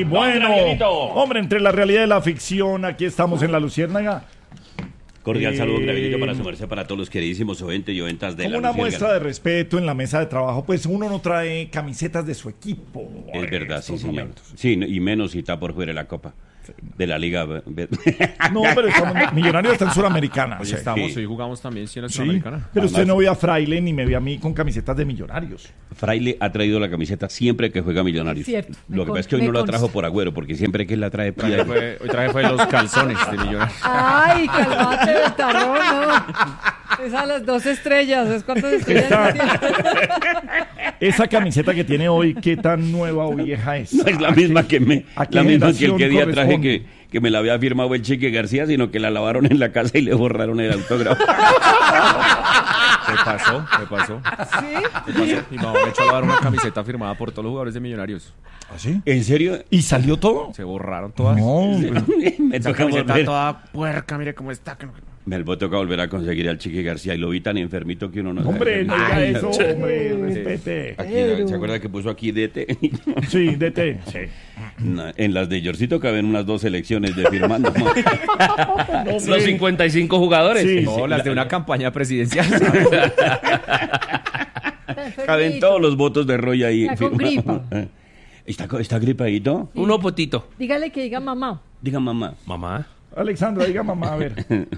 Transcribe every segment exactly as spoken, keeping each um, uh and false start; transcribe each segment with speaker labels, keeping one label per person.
Speaker 1: Sí, bueno, hombre, entre la realidad y la ficción, aquí estamos en La Luciérnaga.
Speaker 2: Cordial
Speaker 1: Eh,
Speaker 2: saludo, Gravilito, para su merced, para todos los queridísimos oyentes y oyentas de
Speaker 1: Como
Speaker 2: La
Speaker 1: una
Speaker 2: Luciérnaga.
Speaker 1: muestra de respeto en la mesa de trabajo, pues uno no trae camisetas de su equipo.
Speaker 2: Es verdad, sí,
Speaker 1: Estos
Speaker 2: señor.
Speaker 1: momentos.
Speaker 2: Sí, y menos si está por fuera de la Copa de la Liga.
Speaker 1: No, pero estamos, Millonarios está en Suramericana.
Speaker 3: Hoy
Speaker 1: sí.
Speaker 3: estamos,
Speaker 2: Sí.
Speaker 3: hoy jugamos también, sí, en la
Speaker 1: Sí,
Speaker 3: Sudamericana.
Speaker 1: pero usted
Speaker 2: Además-
Speaker 1: no ve a Fraile ni me ve a mí con camisetas de Millonarios.
Speaker 2: Fraile ha traído la camiseta siempre que juega Millonarios.
Speaker 4: Cierto, me
Speaker 2: Lo que
Speaker 4: con-
Speaker 2: pasa es que hoy
Speaker 4: me
Speaker 2: no la
Speaker 4: consta.
Speaker 2: trajo por Agüero, porque siempre que él la trae
Speaker 3: Traje
Speaker 2: pilla.
Speaker 3: fue- hoy traje fue los calzones de Millonarios.
Speaker 4: Ay, calmate, Betarrón, no. Es a las dos estrellas, ¿es cuántas estrellas
Speaker 1: Esa-
Speaker 4: tiene?
Speaker 1: Esa camiseta que tiene hoy, ¿qué tan nueva o vieja es?
Speaker 2: No es la misma que me,
Speaker 1: ¿A qué
Speaker 2: la misma que el
Speaker 1: generación
Speaker 2: que día traje
Speaker 1: corresponde?
Speaker 2: que, que me la había firmado el Chique García, sino que la lavaron en la casa y le borraron el autógrafo.
Speaker 3: ¿Qué pasó? ¿Qué pasó?
Speaker 4: ¿Sí?
Speaker 3: ¿Qué pasó? Mi mamá me echó a lavar una camiseta firmada por todos los jugadores de Millonarios.
Speaker 1: ¿Ah, sí?
Speaker 2: ¿En serio?
Speaker 1: ¿Y salió todo?
Speaker 3: Se borraron todas.
Speaker 1: No,
Speaker 2: me
Speaker 3: Esa
Speaker 2: toca
Speaker 3: camiseta
Speaker 2: volver.
Speaker 3: toda puerca, mire cómo está. que no-
Speaker 2: Me toca volver a conseguir al Chique García y lo vi tan enfermito que uno no sabe
Speaker 1: hombre,
Speaker 2: qué-
Speaker 1: no diga
Speaker 2: Ay,
Speaker 1: eso,
Speaker 2: sí.
Speaker 1: hombre, respete.
Speaker 2: Aquí, ¿se acuerda que puso aquí D T?
Speaker 1: Sí, D T, sí.
Speaker 2: No, en las de Yorcito caben unas dos selecciones de firmando.
Speaker 5: Los cincuenta y cinco jugadores.
Speaker 1: Sí.
Speaker 3: No, las de una campaña presidencial.
Speaker 2: Caben todos los votos de Roy ahí.
Speaker 4: Está con
Speaker 2: firmando. ¿Está, co- ¿Está gripadito?
Speaker 5: Uno potito.
Speaker 4: Dígale que diga mamá.
Speaker 2: Diga mamá.
Speaker 5: Mamá.
Speaker 1: Alexandra, diga mamá, a ver.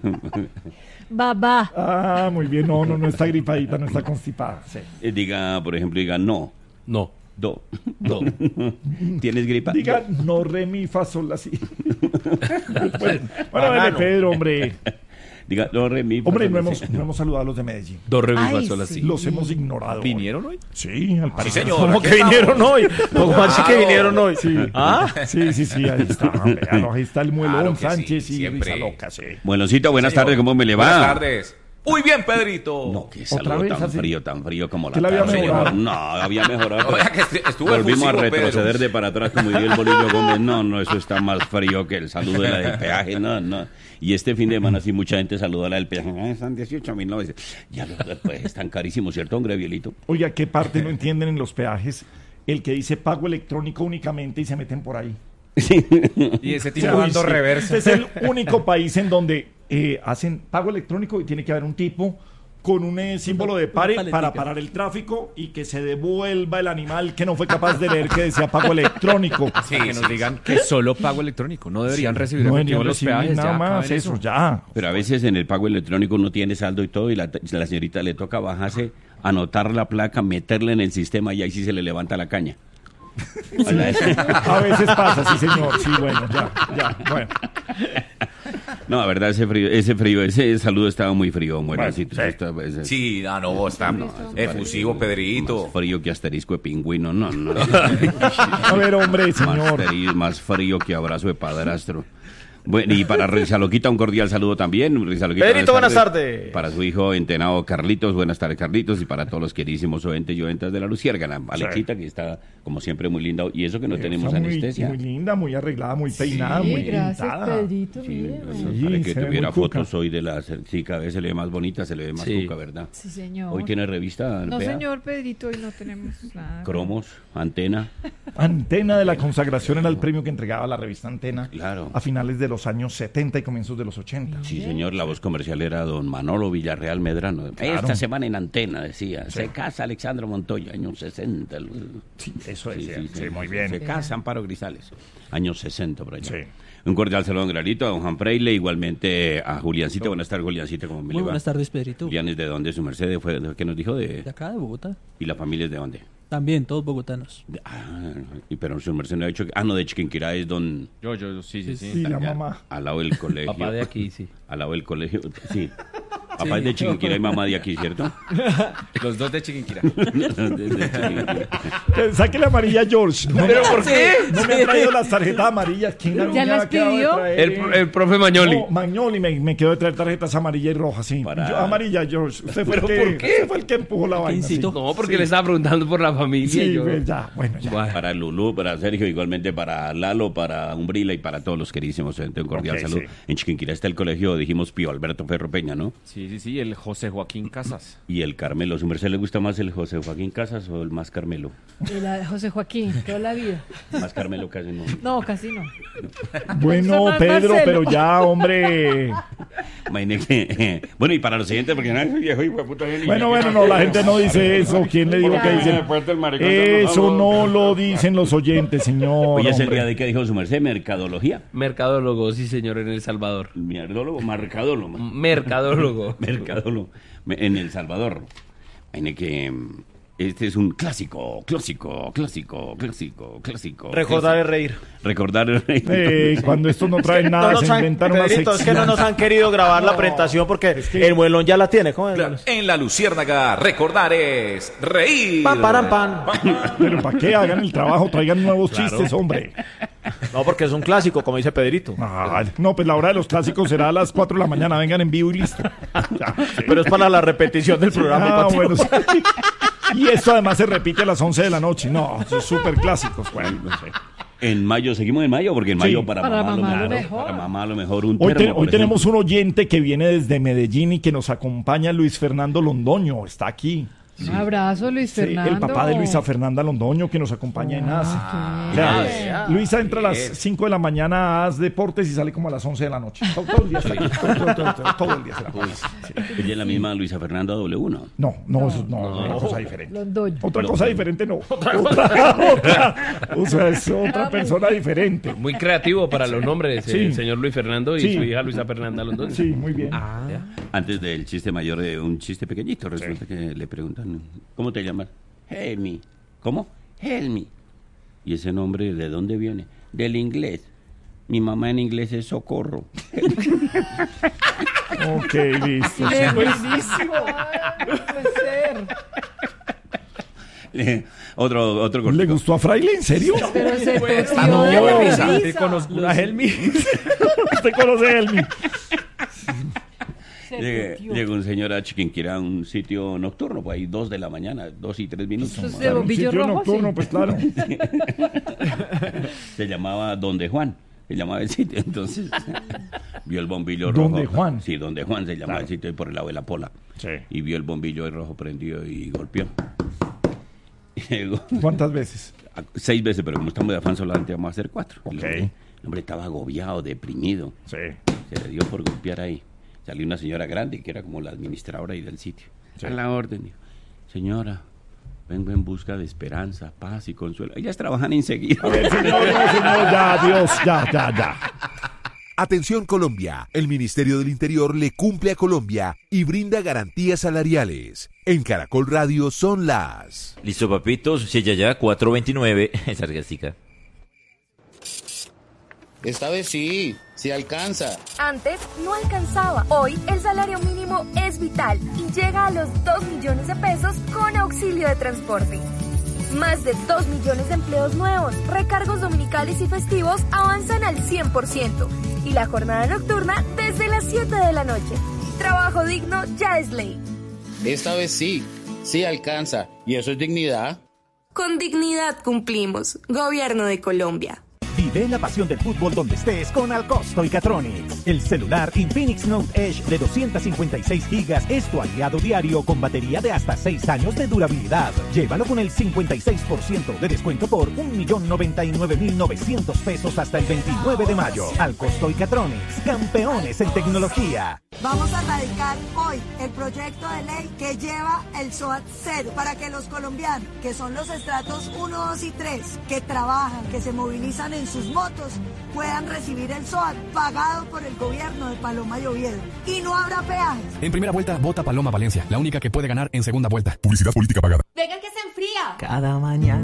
Speaker 4: Babá.
Speaker 1: Ah, muy bien, no, no, no está gripadita, no está constipada. Sí.
Speaker 2: Eh, Diga, por ejemplo, diga no.
Speaker 5: No.
Speaker 2: Do.
Speaker 5: No.
Speaker 2: ¿Tienes gripa?
Speaker 1: Diga no, re, mi, fa, sol, así. Bueno, bueno, dale,
Speaker 5: Banano.
Speaker 1: Pedro, hombre.
Speaker 2: Diga no, re, mi, fa,
Speaker 1: Hombre,
Speaker 2: sol,
Speaker 1: no
Speaker 2: la,
Speaker 1: hemos,
Speaker 2: si.
Speaker 1: no hemos saludado a los de Medellín.
Speaker 5: Dos re, mi, fa,
Speaker 4: Ay,
Speaker 5: sol,
Speaker 4: sí.
Speaker 5: así.
Speaker 1: Los hemos ignorado. hoy.
Speaker 3: ¿Vinieron hoy?
Speaker 1: Sí, al parecer.
Speaker 3: señor,
Speaker 1: ¿Cómo
Speaker 3: aquí
Speaker 1: que vinieron
Speaker 3: estamos.
Speaker 1: hoy?
Speaker 5: ¿Cómo así que vinieron hoy?
Speaker 1: Sí.
Speaker 5: ¿Ah?
Speaker 1: Sí, sí, sí, ahí está. Véalo, ahí está el muelón,
Speaker 6: Claro que sí,
Speaker 1: Sánchez y
Speaker 6: siempre.
Speaker 1: Risa Loca, sí.
Speaker 2: Buenosito, buenas
Speaker 6: Señor.
Speaker 2: tardes, ¿cómo me le va?
Speaker 6: Buenas tardes. Muy bien, Pedrito.
Speaker 2: No, qué
Speaker 1: ¿Otra
Speaker 2: saludo
Speaker 1: vez
Speaker 2: tan
Speaker 1: así?
Speaker 2: frío, tan frío como la
Speaker 1: ¿Que la había
Speaker 2: tarde.
Speaker 1: mejorado?
Speaker 2: No, había mejorado.
Speaker 6: Oiga, que estu- estuvo
Speaker 2: Volvimos a
Speaker 6: efusivo,
Speaker 2: retroceder
Speaker 6: Pedro.
Speaker 2: de para atrás como diría el Bolillo Gómez. No, no, eso está más frío que el saludo de la del peaje. No, no. Y este fin de semana sí mucha gente saludó a la del peaje. Ah, están dieciocho mil novecientos. Ya los pues, están carísimos, ¿cierto, hombre, Vielito?
Speaker 1: Oiga, ¿qué parte no entienden en los peajes? El que dice pago electrónico únicamente y se meten por ahí.
Speaker 3: Y ese
Speaker 1: O
Speaker 3: tipo
Speaker 1: sea,
Speaker 3: dando
Speaker 1: sí,
Speaker 3: reversa.
Speaker 1: Este es el único país en donde eh, hacen pago electrónico y tiene que haber un tipo con un eh, símbolo de pare
Speaker 5: paletica.
Speaker 1: para parar el tráfico y que se devuelva el animal que no fue capaz de leer que decía pago electrónico.
Speaker 6: Sí,
Speaker 3: que nos
Speaker 6: sí,
Speaker 3: digan que solo pago electrónico. No deberían recibir
Speaker 1: No
Speaker 3: efectivo
Speaker 1: deberían
Speaker 3: los
Speaker 1: recibir
Speaker 3: peajes.
Speaker 1: nada
Speaker 3: ya,
Speaker 1: más,
Speaker 3: acaben
Speaker 1: eso, ya.
Speaker 2: Pero a veces en el pago electrónico uno tiene saldo y todo y la, la señorita le toca bajarse, anotar la placa, meterla en el sistema y ahí sí se le levanta la caña. Hola, eso.
Speaker 1: A veces pasa, sí señor, sí, bueno, ya, ya, bueno.
Speaker 2: No, la verdad, ese frío, ese frío, ese saludo estaba muy frío, muertecito.
Speaker 1: Bueno, sí.
Speaker 2: Esto, ese-
Speaker 6: Sí, ah, no, está efusivo, Pedrito.
Speaker 2: Más frío que asterisco de pingüino, no, no.
Speaker 1: A ver, hombre,
Speaker 2: Más,
Speaker 1: señor.
Speaker 2: frío, más frío que abrazo de padrastro. Bueno, y para Risa Loquita un cordial saludo también. Risa Loquita,
Speaker 5: Pedrito, buenas tardes.
Speaker 2: Para su hijo entenado Carlitos, buenas tardes Carlitos. Y para todos los queridísimos oyentes y oyentas de la Luciérnaga. Alexita, que está como siempre muy linda. Y eso que no tenemos
Speaker 1: Está muy,
Speaker 2: anestesia.
Speaker 1: muy linda, muy arreglada, muy peinada, muy
Speaker 4: gracias,
Speaker 1: pintada.
Speaker 4: Pedrito.
Speaker 2: Sí,
Speaker 4: mire,
Speaker 2: eso,
Speaker 1: Sí,
Speaker 2: para que
Speaker 1: se ve
Speaker 2: tuviera
Speaker 1: muy cuca.
Speaker 2: fotos hoy de la... Sí, cada vez se le ve más bonita, se le ve más
Speaker 5: Sí.
Speaker 2: cuca, ¿verdad?
Speaker 4: Sí, señor.
Speaker 2: Hoy tiene revista,
Speaker 4: No,
Speaker 2: vea,
Speaker 4: señor Pedrito, hoy no tenemos nada.
Speaker 2: cromos, antena.
Speaker 1: Antena de la consagración era el premio que entregaba la revista Antena
Speaker 2: Claro.
Speaker 1: a finales de los años setenta y comienzos de los ochenta.
Speaker 2: Sí, señor, la voz comercial era don Manolo Villarreal Medrano. Esta semana en Antena, decía. Se casa Alexandro Montoya, años sesenta.
Speaker 1: Sí, eso
Speaker 2: Sí,
Speaker 1: decía.
Speaker 2: sí,
Speaker 1: Sí,
Speaker 2: sí,
Speaker 1: muy
Speaker 2: sí,
Speaker 1: bien.
Speaker 2: Se casa Amparo Grisales, años sesenta por allá.
Speaker 1: Sí.
Speaker 2: Un cordial saludo a Granito, a don Juan Freile, igualmente a Juliancita. Buenas tardes, Juliancita, ¿cómo me
Speaker 7: Muy
Speaker 2: le va?
Speaker 7: buenas tardes, Pedrito.
Speaker 2: Julián es de dónde, su merced, fue, ¿qué nos dijo?
Speaker 7: De
Speaker 2: De,
Speaker 7: acá, de Bogotá.
Speaker 2: ¿Y la familia es de dónde?
Speaker 7: También, todos bogotanos.
Speaker 2: De- ah, y pero su merced no ha dicho que... Ah, no, de Chiquinquirá es don...
Speaker 3: Yo, yo, sí, sí, sí.
Speaker 1: Sí, la
Speaker 2: allá,
Speaker 1: mamá.
Speaker 2: Al lado del colegio.
Speaker 5: Papá de aquí, sí.
Speaker 2: Al lado del colegio, sí. Papá es de Chiquinquirá y mamá de aquí, ¿cierto?
Speaker 3: Los dos de Chiquinquirá.
Speaker 2: Desde Chiquinquirá.
Speaker 1: Eh, Saque la amarilla, George. No,
Speaker 5: ¿Pero
Speaker 1: me-
Speaker 5: por qué?
Speaker 1: No me ha traído las tarjetas amarillas. ¿Quién a mí
Speaker 4: ¿Ya
Speaker 1: me ha
Speaker 4: las
Speaker 1: quedado de
Speaker 4: pidió?
Speaker 1: traer?
Speaker 5: El, el profe Mañoli.
Speaker 1: No, Magnoli me, me quedó de traer tarjetas amarilla y roja, sí.
Speaker 2: Para-
Speaker 1: Yo, amarilla, George. Usted fue, el
Speaker 5: ¿Pero
Speaker 1: que,
Speaker 5: por qué?
Speaker 1: usted fue el que empujó la vaina. Sí,
Speaker 7: incitó?
Speaker 5: No, porque le estaba preguntando por la familia.
Speaker 1: sí,
Speaker 5: yo-
Speaker 1: pues, ya, bueno, ya.
Speaker 5: Bueno.
Speaker 2: Para Lulú, para Sergio, igualmente para Lalo, para Umbrila y para todos los queridísimos oyentes. Un cordial
Speaker 1: Ok,
Speaker 2: saludo.
Speaker 1: sí.
Speaker 2: En Chiquinquirá está el colegio, dijimos Pío Alberto Ferro Peña, ¿no?
Speaker 3: Sí, Sí, sí, sí, el José Joaquín Casas.
Speaker 2: Y el Carmelo. ¿Su merced le gusta más el José Joaquín Casas o el más Carmelo?
Speaker 4: Y la de José Joaquín, toda la vida.
Speaker 2: Más Carmelo casi no.
Speaker 4: No, casi no.
Speaker 1: Bueno,
Speaker 4: Más
Speaker 1: Pedro,
Speaker 4: Marcelo.
Speaker 1: pero ya, hombre.
Speaker 2: Imagine que... Bueno, y para los siguientes, porque no es viejo hijo de puta.
Speaker 1: Bueno, bueno, no, la gente no dice eso. ¿Quién le dijo que dice? Eso no lo dicen los oyentes, señor.
Speaker 2: Hoy es el
Speaker 1: hombre.
Speaker 2: día de que dijo su merced, mercadología.
Speaker 5: Mercadólogo, sí señor, en El Salvador.
Speaker 2: Mierdólogo, marcadólogo.
Speaker 5: Mercadólogo.
Speaker 2: Mercadólogo. En El Salvador. Imagine que... mm, Este es un clásico, clásico, clásico, clásico, clásico.
Speaker 8: Recordar es
Speaker 2: clásico.
Speaker 8: reír.
Speaker 2: Recordar es reír.
Speaker 1: Eh, cuando estos no traen nada,
Speaker 8: No nos
Speaker 1: se
Speaker 8: han-
Speaker 1: inventan una
Speaker 8: Pedrito, es que
Speaker 1: sección.
Speaker 8: no nos han querido grabar la presentación porque
Speaker 1: que-
Speaker 8: el muelón ya la tiene. ¿Cómo es?
Speaker 6: En la Luciérnaga, recordar es reír.
Speaker 8: Pan, paran, pan.
Speaker 1: Pero ¿para qué hagan el trabajo? Traigan nuevos chistes, hombre.
Speaker 8: No, porque es un clásico, como dice Pedrito.
Speaker 1: Ah, no, pues la hora de los clásicos será a las cuatro de la mañana. Vengan en vivo y listo. Ya, sí.
Speaker 8: Pero es para la repetición del programa.
Speaker 1: Ah,
Speaker 8: Patio.
Speaker 1: bueno, sí. Y esto además se repite a las once de la noche. No, son súper clásicos. Bueno, no sé.
Speaker 2: En mayo, seguimos en mayo, porque en
Speaker 1: Sí.
Speaker 2: mayo para,
Speaker 4: Para
Speaker 2: mamá,
Speaker 4: mamá
Speaker 2: lo
Speaker 4: lo
Speaker 2: mejor,
Speaker 4: mejor.
Speaker 2: para mamá lo mejor un
Speaker 1: Hoy, te-
Speaker 2: termo,
Speaker 1: hoy
Speaker 2: por
Speaker 1: tenemos
Speaker 2: ejemplo.
Speaker 1: un oyente que viene desde Medellín y que nos acompaña, Luis Fernando Londoño. Está aquí.
Speaker 4: Un abrazo, Luis
Speaker 1: Sí,
Speaker 4: Fernando.
Speaker 1: el papá de Luisa Fernanda Londoño que nos acompaña en A S.
Speaker 4: Ah,
Speaker 1: Claro.
Speaker 4: qué bien.
Speaker 1: Luisa entra a las cinco de la mañana a A S Deportes y sale como a las once de la noche. Todo, todo el día está aquí. Todo, todo, todo, todo, todo el día se la pasa. Sí.
Speaker 2: Ella es la misma Luisa Fernanda W uno.
Speaker 1: No, no, eso no, es una cosa diferente.
Speaker 4: Londoño.
Speaker 1: Otra cosa diferente no. Otra, otra. O sea, es otra persona diferente.
Speaker 5: Muy creativo para los nombres,
Speaker 1: Sí.
Speaker 5: el señor Luis Fernando y
Speaker 1: Sí.
Speaker 5: su hija Luisa Fernanda Londoño.
Speaker 1: Sí, muy bien.
Speaker 2: Antes del chiste mayor, de un chiste pequeñito, resulta que le preguntan, ¿cómo te llamas? Helmi. ¿Cómo? Helmi. ¿Y ese nombre de dónde viene? Del inglés. Mi mamá en inglés es Socorro.
Speaker 1: Ok, listo.
Speaker 4: Qué buenísimo. Ay, no puede ser.
Speaker 2: Le- otro, otro
Speaker 1: ¿Le
Speaker 2: cortico.
Speaker 1: gustó a Fraile? ¿En serio?
Speaker 4: Pero se tosió
Speaker 1: no,
Speaker 4: de la
Speaker 1: risa.
Speaker 4: risa.
Speaker 3: conozco una Helmi.
Speaker 1: ¿Usted conoce a Elmi?
Speaker 4: Se
Speaker 2: Llega,
Speaker 4: tosió.
Speaker 2: llega un señor a Chiquinquirá a un sitio nocturno, pues ahí dos de la mañana, dos y tres minutos.
Speaker 4: Eso es de
Speaker 1: Claro, un
Speaker 4: bombillo
Speaker 1: sitio
Speaker 4: rojo,
Speaker 1: nocturno,
Speaker 4: sí.
Speaker 1: pues claro.
Speaker 2: Se llamaba Donde Juan, se llamaba el sitio, entonces vio el bombillo rojo.
Speaker 1: ¿Donde Juan?
Speaker 2: Sí, Donde Juan se llamaba
Speaker 1: Claro.
Speaker 2: el sitio ahí por el lado de la Pola.
Speaker 1: Sí.
Speaker 2: Y vio el bombillo rojo prendido y golpeó. Y llegó
Speaker 1: ¿Cuántas veces?
Speaker 2: a- seis veces, pero como estamos de afán solamente vamos a hacer cuatro.
Speaker 1: Ok.
Speaker 2: El hombre, el hombre estaba agobiado, deprimido.
Speaker 1: Sí.
Speaker 2: Se le dio por golpear ahí. Salió una señora grande que era como la administradora ahí del sitio.
Speaker 1: Sí.
Speaker 2: A la orden, dijo, señora, vengo en busca de esperanza, paz y consuelo. Ellas trabajan enseguida.
Speaker 1: A ver, señor, no, señor, ya, Dios, ya, ya, ya.
Speaker 9: Atención Colombia, el Ministerio del Interior le cumple a Colombia y brinda garantías salariales. En Caracol Radio son las...
Speaker 10: Listo, papitos, si ya ya, cuatro veintinueve, esa argastica.
Speaker 11: Esta vez sí, sí alcanza.
Speaker 12: Antes no alcanzaba. Hoy el salario mínimo es vital y llega a los dos millones de pesos con auxilio de transporte. Más de dos millones de empleos nuevos, recargos dominicales y festivos avanzan al cien por ciento y la jornada nocturna desde las siete de la noche. Trabajo digno ya es ley.
Speaker 11: Esta vez sí, sí alcanza. ¿Y eso es dignidad?
Speaker 12: Con dignidad cumplimos. Gobierno de Colombia.
Speaker 13: Vive la pasión del fútbol donde estés con Alcosto y Catronics. El celular Infinix Note Edge de doscientos cincuenta y seis gigas es tu aliado diario con batería de hasta seis años de durabilidad. Llévalo con el cincuenta y seis por ciento de descuento por un millón noventa y nueve mil novecientos pesos hasta el veintinueve de mayo. Alcosto y Catronics, campeones en tecnología.
Speaker 14: Vamos a radicar hoy el proyecto de ley que lleva el SOAT cero para que los colombianos, que son los estratos uno, dos y tres, que trabajan, que se movilizan en sus motos, puedan recibir el SOAT pagado por el gobierno de Paloma y Oviedo. Y no habrá peajes.
Speaker 15: En primera vuelta, vota Paloma Valencia, la única que puede ganar en segunda vuelta. Publicidad política pagada.
Speaker 16: Venga que se enfría.
Speaker 7: Cada mañana